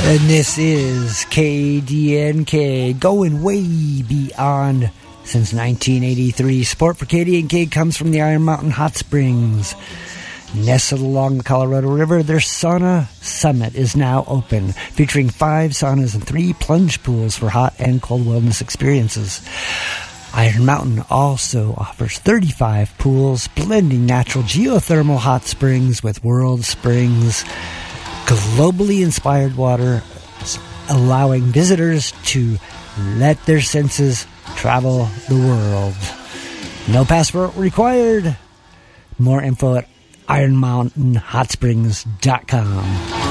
And this is KDNK, going way beyond since 1983. Support for KDNK comes from the Iron Mountain Hot Springs. Nestled along the Colorado River, their sauna summit is now open, featuring 5 saunas and 3 plunge pools for hot and cold wellness experiences. Iron Mountain also offers 35 pools, blending natural geothermal hot springs with world springs, globally inspired water, allowing visitors to let their senses travel the world. No passport required. More info at ironmountainhotsprings.com.